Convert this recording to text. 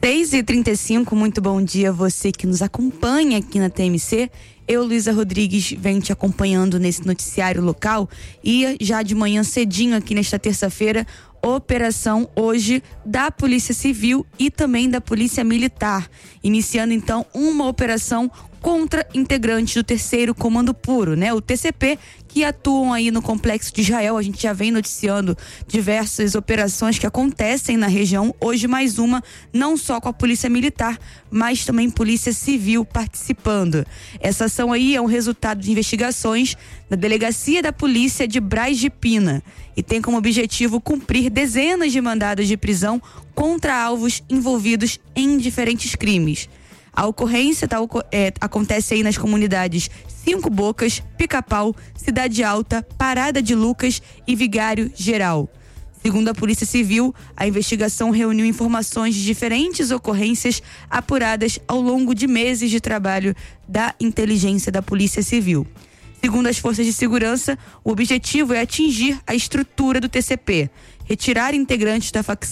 6h35, muito bom dia a você que nos acompanha aqui na TMC. Eu, Luísa Rodrigues, venho te acompanhando nesse noticiário local e já de manhã cedinho aqui nesta terça-feira, operação hoje da Polícia Civil e também da Polícia Militar, iniciando então uma operação contra integrantes do Terceiro Comando Puro, né? O TCP, que atuam aí no Complexo de Israel. A gente já vem noticiando diversas operações que acontecem na região. Hoje mais uma, não só com a Polícia Militar, mas também Polícia Civil participando. Essa ação aí é um resultado de investigações da Delegacia da Polícia de Braz de Pina e tem como objetivo cumprir dezenas de mandados de prisão contra alvos envolvidos em diferentes crimes. A ocorrência acontece aí nas comunidades Cinco Bocas, Pica-Pau, Cidade Alta, Parada de Lucas e Vigário Geral. Segundo a Polícia Civil, a investigação reuniu informações de diferentes ocorrências apuradas ao longo de meses de trabalho da inteligência da Polícia Civil. Segundo as forças de segurança, o objetivo é atingir a estrutura do TCP, retirar integrantes da facção